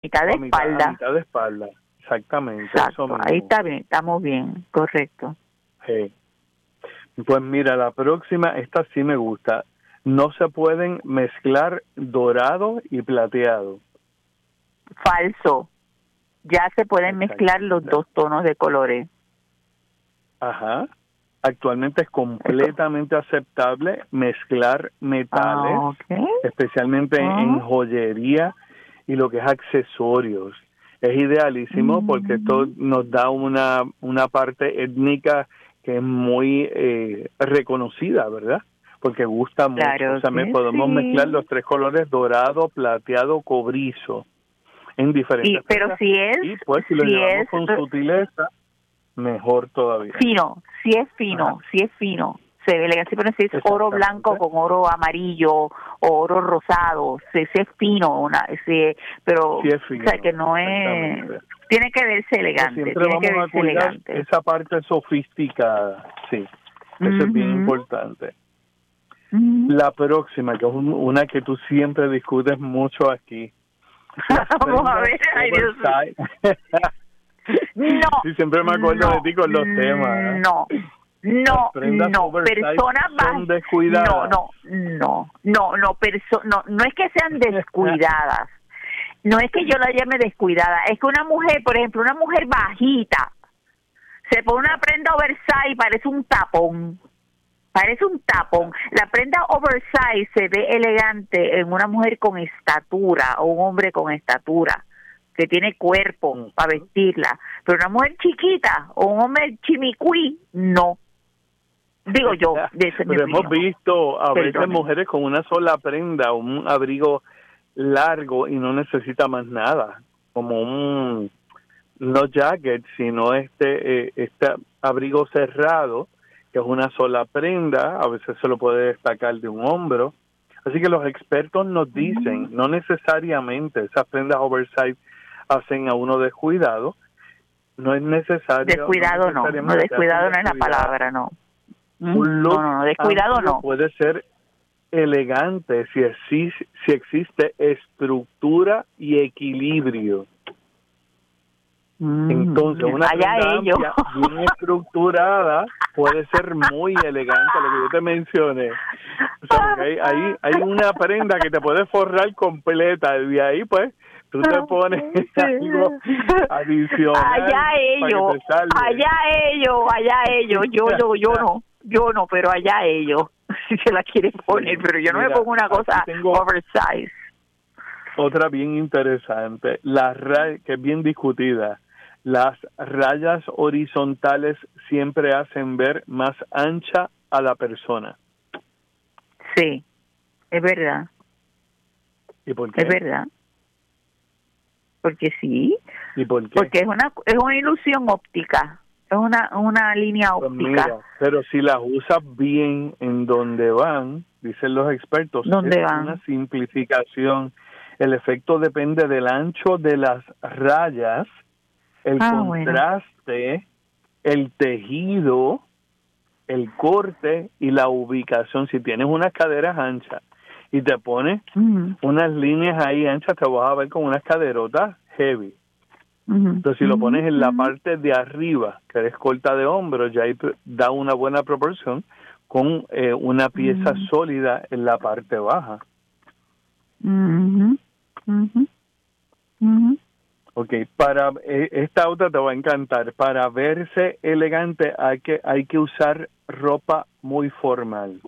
mitad de espalda. A mitad de espalda, exactamente. Exacto, eso mismo. ahí está bien, estamos bien, correcto. Sí. Pues mira, la próxima, esta sí me gusta. No se pueden mezclar dorado y plateado. Falso. Ya se pueden mezclar los dos tonos de colores. Ajá. Actualmente es completamente aceptable mezclar metales, especialmente en joyería y lo que es accesorios. Es idealísimo porque esto nos da una parte étnica que es muy reconocida, ¿verdad? Porque gusta mucho. O sea, podemos mezclar los tres colores dorado, plateado, cobrizo en diferentes pero si es, y pues si lo llevamos con sutileza, mejor todavía. Fino, si es fino, se ve elegante, pero si es oro blanco con oro amarillo o oro rosado, si es fino, pero si es fino, o sea que no es, tiene que verse elegante, siempre tiene que vamos verse a cuidar elegante. esa parte sofisticada, sí, eso es bien importante. La próxima, que es una que tú siempre discutes mucho aquí. Vamos a ver, ay Dios mío. No. Sí, siempre me acuerdo de ti con los temas. No. Personas son descuidadas. No es que sean descuidadas. No es que yo la llame descuidada, es que una mujer, por ejemplo, una mujer bajita, se pone una prenda oversize y parece un tapón. La prenda oversize se ve elegante en una mujer con estatura o un hombre con estatura que tiene cuerpo para vestirla, pero una mujer chiquita o un hombre chimicuí, no. Digo yo, pero hemos visto a veces mujeres con una sola prenda, un abrigo largo y no necesita más nada, como no jacket, sino este abrigo cerrado, que es una sola prenda, a veces se lo puede destacar de un hombro. Así que los expertos nos dicen, no necesariamente esas prendas oversize hacen a uno descuidado, no es necesario. Descuidado no es la palabra, no. Un look descuidado no. Puede ser elegante si existe estructura y equilibrio. Entonces, una prenda amplia, bien estructurada, puede ser muy elegante, lo que yo te mencioné. O sea, porque hay una prenda que te puede forrar completa, y de ahí, pues, tú te pones algo adicional. Allá ellos. Yo no, pero allá ellos. Si se la quieren poner, pero yo no me pongo una cosa oversize. Otra bien interesante, que es bien discutida. Las rayas horizontales siempre hacen ver más ancha a la persona. Sí, es verdad. ¿Y por qué? Es verdad. Porque sí. ¿Y por qué? Porque es una ilusión óptica. Es una línea óptica. Pues mira, pero si las usas bien en donde van, dicen los expertos, es una simplificación. El efecto depende del ancho de las rayas, el contraste, el tejido, el corte y la ubicación. Si tienes unas caderas anchas y te pones unas líneas ahí anchas, te vas a ver con unas caderotas heavy. Pero si lo pones en la parte de arriba, que es corta de hombro, ya ahí da una buena proporción con una pieza sólida en la parte baja. Ok, para esta otra te va a encantar. Para verse elegante hay que usar ropa muy formal.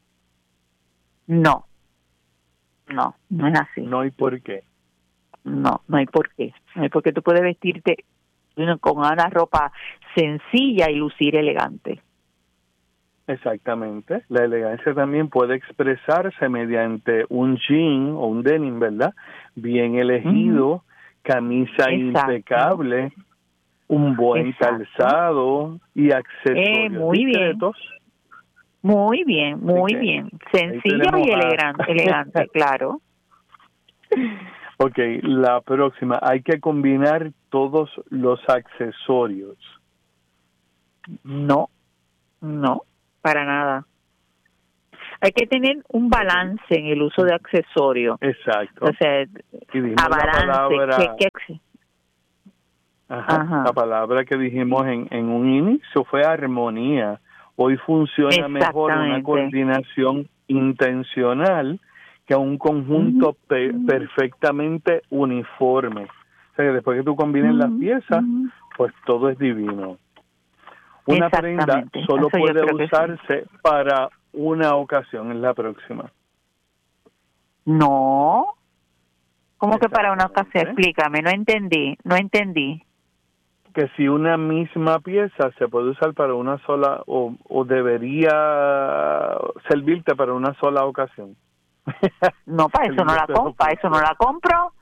No es así. No hay por qué. No hay por qué. No hay por qué. Tú puedes vestirte con una ropa sencilla y lucir elegante. Exactamente. La elegancia también puede expresarse mediante un jean o un denim, ¿verdad? Bien elegido, camisa impecable, un buen calzado y accesorios discretos. Muy bien. Sencillo y elegante, claro. Ok, la próxima. Hay que combinar todos los accesorios. No, para nada. Hay que tener un balance en el uso de accesorios. Exacto. O sea, a balance. La palabra que dijimos en un inicio fue armonía. Hoy funciona mejor una coordinación intencional que un conjunto perfectamente uniforme. O sea, que después que tú combines las piezas, pues todo es divino. Una prenda solo puede usarse para una ocasión, en la próxima. No. ¿Cómo que para una ocasión? Explícame, no entendí. Que si una misma pieza se puede usar para una sola o debería servirte para una sola ocasión. No, para eso no la compro, para eso no la compro.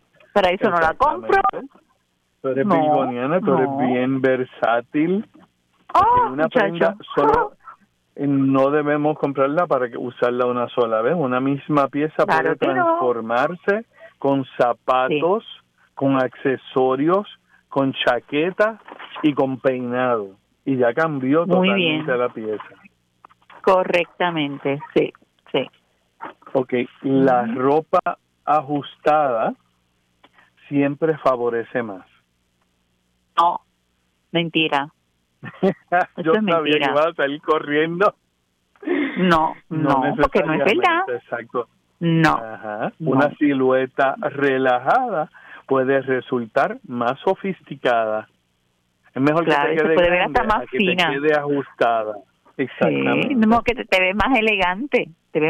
Tú eres bilgoniana, tú eres bien versátil. Una prenda solo no debemos comprarla para usarla una sola vez. Una misma pieza puede transformarse con zapatos, con accesorios, con chaqueta y con peinado. Y ya cambió totalmente la pieza. Correctamente, sí. Ok, la ropa ajustada siempre favorece más. No, mentira. Yo sabía que iba a salir corriendo. No, porque no es verdad. Exacto. No. Una silueta relajada puede resultar más sofisticada. Es mejor que te quede grande hasta más fina, que te quede ajustada. Exactamente. Sí, no, que te ves más elegante.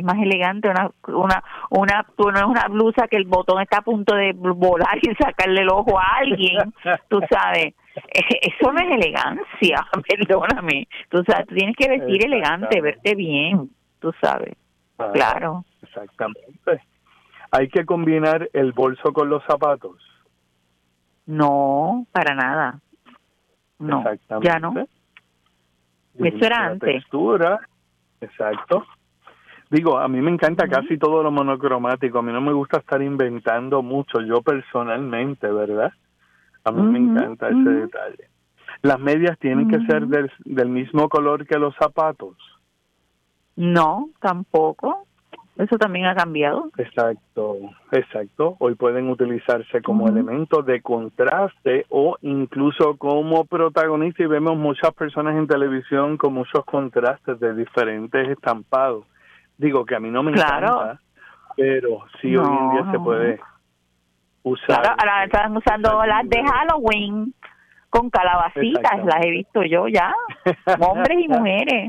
Una blusa que el botón está a punto de volar y sacarle el ojo a alguien, tú sabes. Eso no es elegancia, perdóname. Tú sabes, tú tienes que vestir elegante, verte bien, tú sabes. Claro. Exactamente. ¿Hay que combinar el bolso con los zapatos? No, para nada. No, ya no. Eso era antes. Textura, exacto. Digo, a mí me encanta casi todo lo monocromático. A mí no me gusta estar inventando mucho, yo personalmente, ¿verdad? A mí me encanta ese detalle. ¿Las medias tienen que ser del mismo color que los zapatos? No, tampoco. Eso también ha cambiado. Exacto. Hoy pueden utilizarse como elementos de contraste o incluso como protagonista, y vemos muchas personas en televisión con muchos contrastes de diferentes estampados. Digo que a mí no me encanta, pero sí hoy en día se puede usar. Claro, ahora están usando las de Halloween con calabacitas, las he visto yo ya, hombres y mujeres.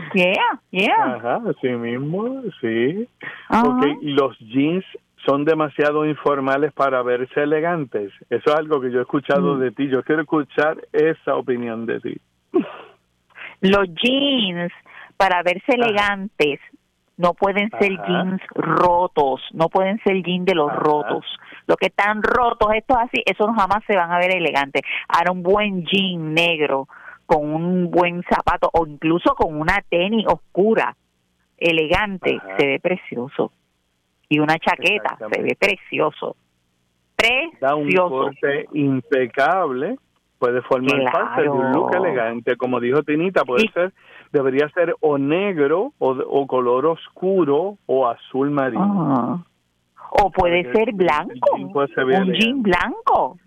Ajá, así mismo, sí. Okay, los jeans son demasiado informales para verse elegantes. Eso es algo que yo he escuchado de ti. Yo quiero escuchar esa opinión de ti. Los jeans, para verse elegantes, no pueden ser jeans rotos, no pueden ser jeans de los rotos. Los que están rotos, estos así, esos jamás se van a ver elegantes. Ahora un buen jean negro con un buen zapato o incluso con una tenis oscura, elegante, se ve precioso. Y una chaqueta, se ve precioso. Da un corte impecable, puede formar parte de un look elegante. Como dijo Tinita, debería ser o negro o color oscuro o azul marino. O puede ser blanco, un jean blanco.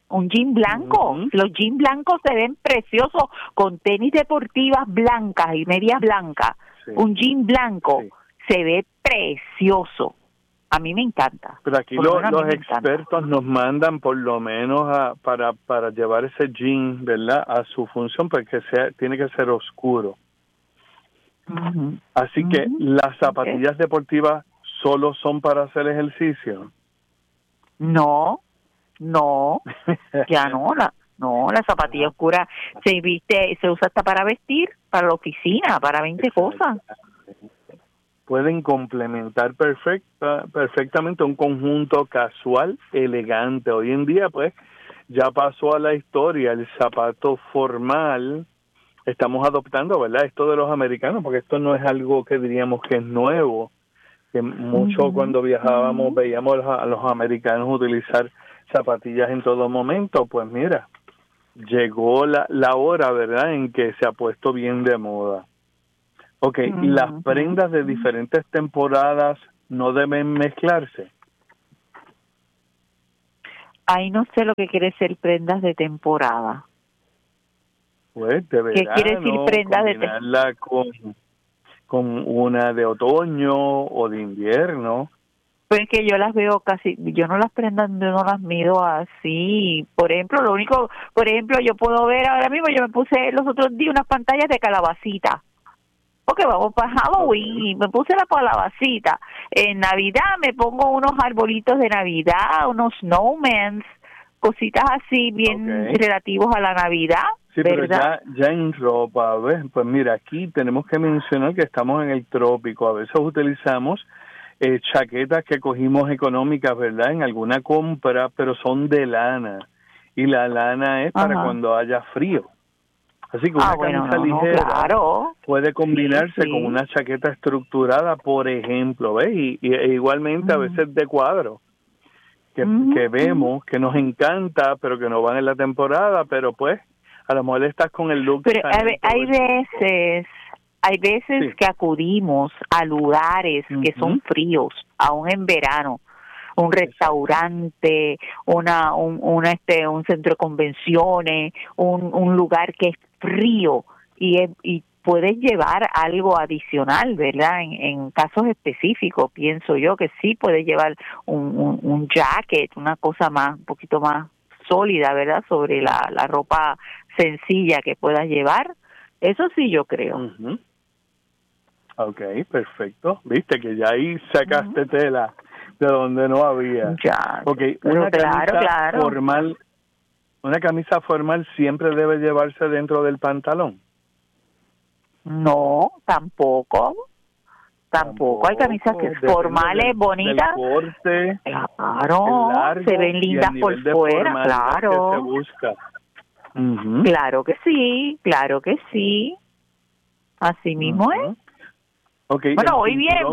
Los jeans blancos se ven preciosos con tenis deportivas blancas y medias blancas. Un jean blanco se ve precioso. A mí me encanta. Pero aquí los expertos nos mandan por lo menos para llevar ese jean, ¿verdad?, a su función, porque tiene que ser oscuro. Así que las zapatillas deportivas solo son para hacer ejercicio. No, ya no, la zapatilla oscura se usa hasta para vestir, para la oficina, para 20 cosas. Pueden complementar perfectamente un conjunto casual, elegante. Hoy en día, pues, ya pasó a la historia el zapato formal. Estamos adoptando, ¿verdad?, esto de los americanos, porque esto no es algo que diríamos que es nuevo. Que mucho cuando viajábamos veíamos a los americanos utilizar zapatillas en todo momento. Pues mira, llegó la hora, ¿verdad?, en que se ha puesto bien de moda. Ok, las prendas de diferentes temporadas no deben mezclarse. Ahí no sé lo que quiere decir prendas de temporada. Pues de verano, ¿qué quiere decir prendas de temporada? Con una de otoño o de invierno. Pues es que yo las veo casi, yo no las mido así. Por ejemplo, yo puedo ver ahora mismo, yo me puse los otros días unas pantallas de calabacita. Porque vamos para Halloween y me puse la calabacita. En Navidad me pongo unos arbolitos de Navidad, unos snowmans, cositas así bien relativos a la Navidad. Sí, ¿verdad? pero ya en ropa, ¿ves? Pues mira, aquí tenemos que mencionar que estamos en el trópico. A veces utilizamos chaquetas que cogimos económicas, ¿verdad? En alguna compra, pero son de lana. Y la lana es para cuando haya frío. Así que una camisa ligera puede combinarse con una chaqueta estructurada, por ejemplo, ¿ves? Y igualmente a veces de cuadro, que vemos, que nos encanta, pero que no van en la temporada, pero pues a lo mejor estás con el look. Pero hay veces que acudimos a lugares que son fríos, aún en verano. Un restaurante, un centro de convenciones, un lugar que es frío y puedes llevar algo adicional, ¿verdad? En casos específicos, pienso yo que sí puedes llevar un jacket, una cosa un poquito más sólida, ¿verdad? Sobre la ropa sencilla que puedas llevar. Eso sí yo creo. Ok, perfecto. Viste que ya ahí sacaste tela de donde no había. Ya, okay, una camisa formal, una camisa formal siempre debe llevarse dentro del pantalón. No, tampoco. Hay camisas formales, bonitas. Del corte, claro, largo, se ven lindas por fuera, claro. Que se busca. Claro que sí. Así mismo es. Okay, bueno, voy bien.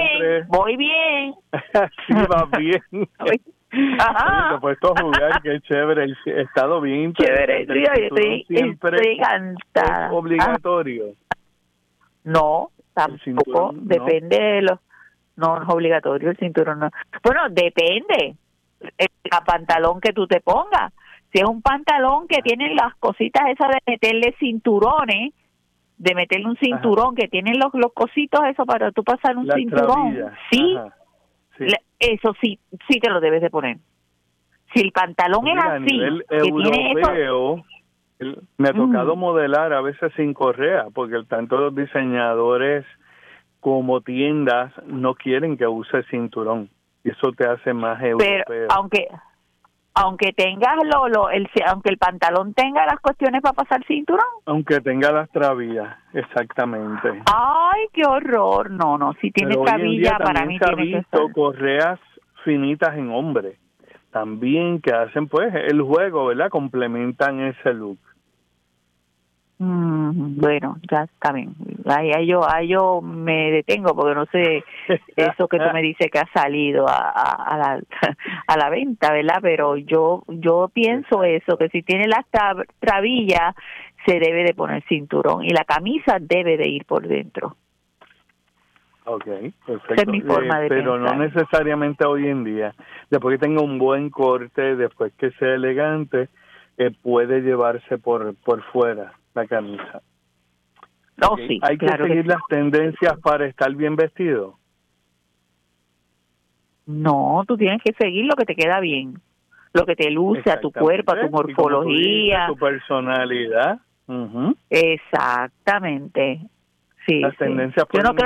Sí, va bien. Ajá. Te he puesto a jugar, qué chévere. He estado bien. Chévere, estoy encantada. ¿Es obligatorio? No, tampoco. Depende de los... No es obligatorio el cinturón. No. Bueno, depende. El pantalón que tú te pongas. Si es un pantalón que tiene las cositas esas de meterle cinturones, de meterle un cinturón que tienen los cositos eso para tú pasar un cinturón, eso sí te lo debes de poner. Si el pantalón es así, que tiene eso, me ha tocado modelar a veces sin correa, porque tanto los diseñadores como tiendas no quieren que use cinturón, y eso te hace más europeo. Pero aunque tengas aunque el pantalón tenga las cuestiones para pasar cinturón. Aunque tenga las trabillas, exactamente. Ay, qué horror. No, si tiene trabilla para mí tiene que estar. Correas finitas en hombre, también que hacen pues el juego, ¿verdad? Complementan ese look. Bueno, ya está bien. Ahí yo me detengo porque no sé eso que tú me dices que ha salido a la venta, ¿verdad? Pero yo pienso eso, que si tiene las trabillas se debe de poner cinturón y la camisa debe de ir por dentro. Okay, perfecto. Esa es mi forma de pero pensar. No necesariamente hoy en día. Después que tenga un buen corte, después que sea elegante, puede llevarse por fuera la camisa. No, sí. Hay que seguir las tendencias para estar bien vestido. No, tú tienes que seguir lo que te queda bien, lo que te luce a tu cuerpo, a tu morfología, tu personalidad. Exactamente. Sí. Las tendencias yo no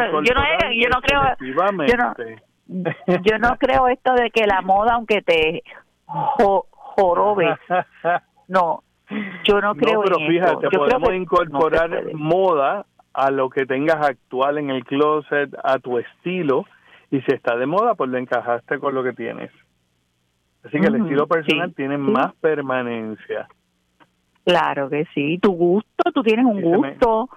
creo esto de que la moda, aunque te jorobe. No, yo no creo pero en fíjate, eso. podemos incorporar moda a lo que tengas actual en el closet, a tu estilo, y si está de moda, pues lo encajaste con lo que tienes. Así que el estilo personal tiene más permanencia. Claro que sí. Tu gusto, tú tienes un gusto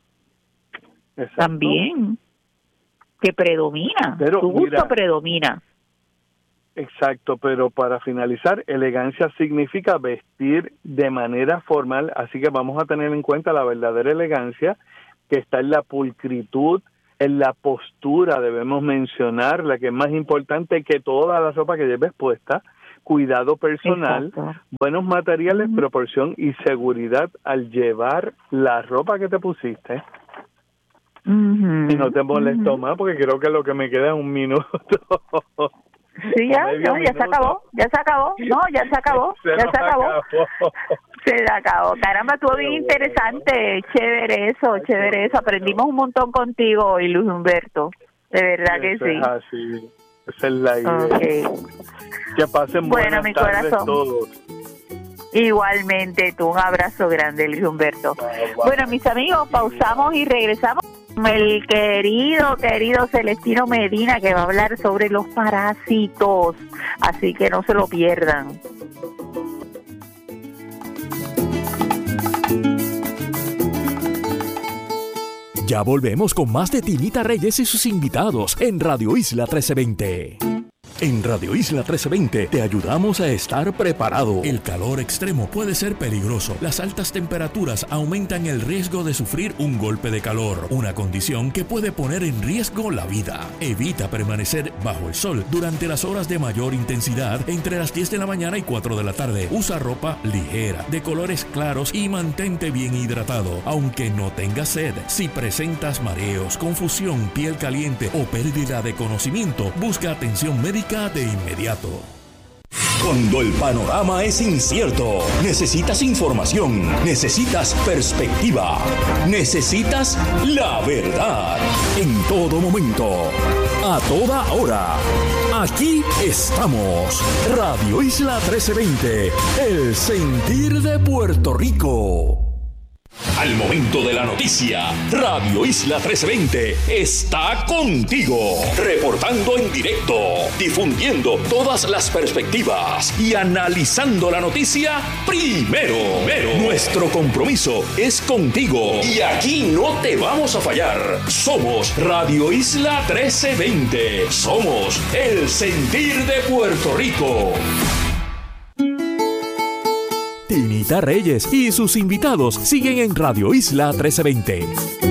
también que predomina. Pero, tu gusto predomina. Exacto, pero para finalizar, elegancia significa vestir de manera formal, así que vamos a tener en cuenta la verdadera elegancia que está en la pulcritud, en la postura, debemos mencionar, la que es más importante que toda la ropa que lleves puesta, cuidado personal, exacto, buenos materiales, proporción y seguridad al llevar la ropa que te pusiste. Y no te molesto más porque creo que lo que me queda es un minuto. Sí, ya se acabó. No, ya se acabó. Se acabó. Caramba, estuvo bien interesante. Chévere eso. Aprendimos un montón contigo hoy, Luis Humberto. De verdad que sí. Así. Esa es la idea. Okay. Que pasen buenas tardes todos. Igualmente, tú, un abrazo grande, Luis Humberto. Bueno, mis amigos, pausamos y regresamos con el querido Celestino Medina, que va a hablar sobre los parásitos, así que no se lo pierdan. Ya volvemos con más de Tinita Reyes y sus invitados en Radio Isla 1320. En Radio Isla 1320 te ayudamos a estar preparado. El calor extremo puede ser peligroso. Las altas temperaturas aumentan el riesgo de sufrir un golpe de calor, una condición que puede poner en riesgo la vida. Evita permanecer bajo el sol durante las horas de mayor intensidad entre las 10 de la mañana y 4 de la tarde. Usa ropa ligera, de colores claros y mantente bien hidratado, aunque no tengas sed. Si presentas mareos, confusión, piel caliente o pérdida de conocimiento, busca atención médica de inmediato. Cuando el panorama es incierto, necesitas información, necesitas perspectiva, necesitas la verdad. En todo momento, a toda hora, aquí estamos. Radio Isla 1320, el sentir de Puerto Rico. Al momento de la noticia, Radio Isla 1320 está contigo, reportando en directo, difundiendo todas las perspectivas y analizando la noticia primero. Nuestro compromiso es contigo y aquí no te vamos a fallar. Somos Radio Isla 1320. Somos el sentir de Puerto Rico. Tinita Reyes y sus invitados siguen en Radio Isla 1320.